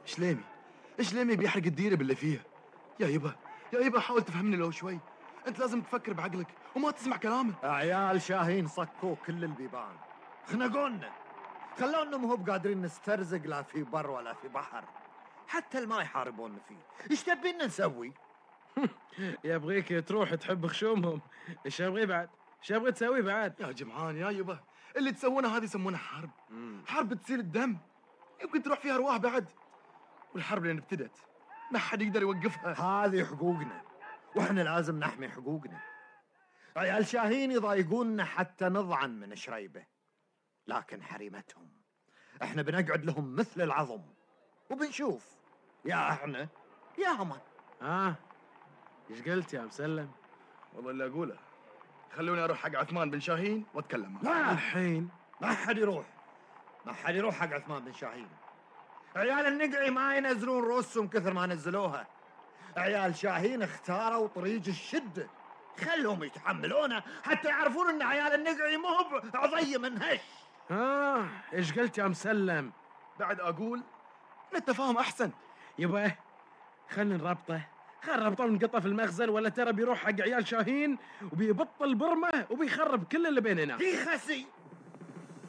شليمي بيحرق الديره باللي فيها. يا يبا حاول تفهمني لو شوي. انت لازم تفكر بعقلك وما تسمع كلامه. عيال شاهين صكوا كل البيبان، خنقونا، خلونا مو بقادرين نسترزق لا في بر ولا في بحر، حتى الماء يحاربون فيه. ايش تبينا نسوي؟ يبغيك تروح تحب خشومهم. ايش ابغي تسوي بعد؟ يا جمعان يا يبا، اللي تسوونه هذه يسمونها حرب. حرب تسيل الدم، يمكن تروح فيها ارواح بعد. والحرب اللي ابتدت ما حد يقدر يوقفها. هذه حقوقنا واحنا لازم نحمي حقوقنا. عيال شاهين يضايقوننا حتى نضعن من شريبه، لكن حريمتهم احنا بنقعد لهم مثل العظم وبنشوف يا احنا يا هم. ايش قلت يا مسلم؟ والله اللي اقوله، خلوني اروح حق عثمان بن شاهين واتكلم معه. لا الحين ما حد يروح حق عثمان بن شاهين. عيال النقعي ما ينزلون رؤوسهم كثر ما نزلوها. عيال شاهين اختاروا طريق الشدة، خلهم يتحملونه حتى يعرفون ان عيال النقعي مو عضي من هش. ايش قلت يا مسلم؟ بعد اقول نتفاهم احسن. يبا خلينا نربطه ونقطه في المخزن، ولا ترى بيروح حق عيال شاهين وبيبطل برمه وبيخرب كل اللي بيننا. يخسي